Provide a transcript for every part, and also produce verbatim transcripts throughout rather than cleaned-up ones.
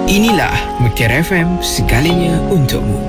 Inilah Mutiara F M, segalanya untukmu.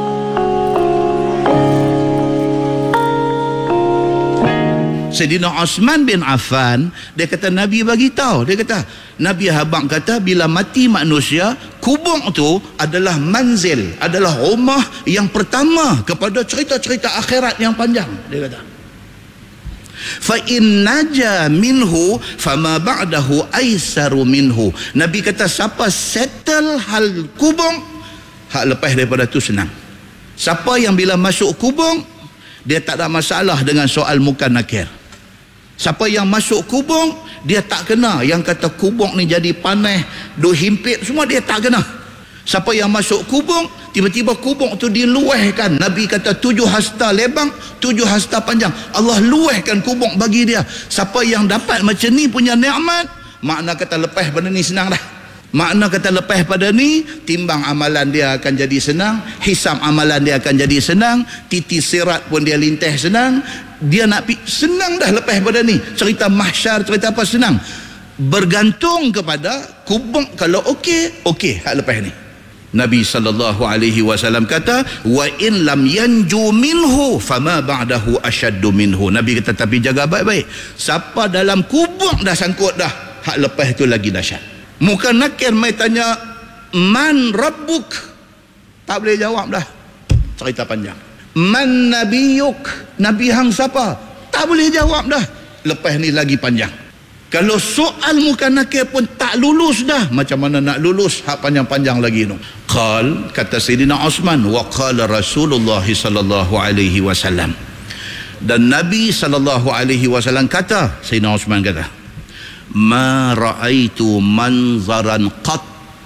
Sayyidina Osman bin Affan, dia kata Nabi bagi tahu, dia kata Nabi habang kata bila mati manusia, kubur tu adalah manzil, adalah rumah yang pertama kepada cerita-cerita akhirat yang panjang. Dia kata fa in naja minhu fama ba'dahu aisaru minhu. Nabi kata siapa settle hal kubur, hak lepas daripada tu senang. Siapa yang bila masuk kubur dia tak ada masalah dengan soal munkar nakir. Siapa yang masuk kubur, dia tak kena yang kata kubur ni jadi panas, duk himpit, semua dia tak kena. Siapa yang masuk kubur, tiba-tiba kubur tu diluahkan. Nabi kata tujuh hasta lebang, tujuh hasta panjang. Allah luahkan kubur bagi dia. Siapa yang dapat macam ni punya nikmat, makna kata lepas pada ni senang dah. Makna kata lepas pada ni, timbang amalan dia akan jadi senang, hisab amalan dia akan jadi senang, titi sirat pun dia lintah senang. Dia nak pi- senang dah lepas pada ni. Cerita mahsyar, cerita apa senang. Bergantung kepada kubur. Kalau okey, okey hak lepas ni. Nabi sallallahu alaihi wasallam kata, wa in lam yanju minhu fama ba'dahu ashaddu minhu. Nabi kata tapi jaga baik-baik. Siapa dalam kubur dah sangkut dah, hak lepas tu lagi dahsyat. Muka nakir mai tanya man rabbuk, tak boleh jawab dah. Cerita panjang. Man nabiyuk, nabi hang siapa, tak boleh jawab dah. Lepas ni lagi panjang. Kalau soal muka nakir pun tak lulus dah, macam mana nak lulus hak panjang-panjang lagi tu. Qal, kata Sayyidina Osman, wa qala Rasulullah sallallahu alaihi wasallam, dan Nabi sallallahu alaihi wasallam kata, Sayyidina Osman kata, ma ra'aitu manzaran qat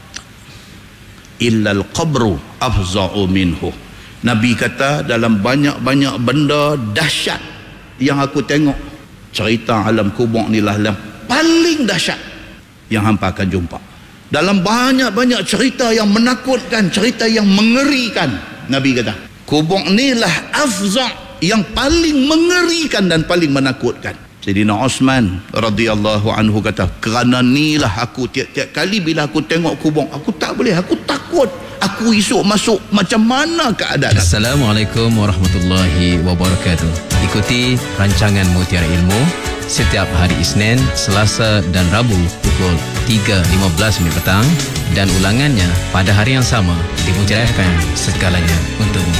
illa al-qabru afza'u minhu. Nabi kata dalam banyak-banyak benda dahsyat yang aku tengok, cerita alam kubur ni lah yang paling dahsyat yang hampa akan jumpa. Dalam banyak-banyak cerita yang menakutkan, cerita yang mengerikan, Nabi kata kubur ni lah afza', yang paling mengerikan dan paling menakutkan. Sayyidina Osman radhiyallahu anhu kata, kerana nilah aku tiap-tiap kali bila aku tengok kubur, aku tak boleh, aku takut. Aku esok masuk macam mana keadaan. Assalamualaikum warahmatullahi wabarakatuh. Ikuti rancangan Mutiara Ilmu setiap hari Isnin, Selasa dan Rabu pukul tiga lima belas minit petang, dan ulangannya pada hari yang sama di Mutiara F M, segalanya untukmu.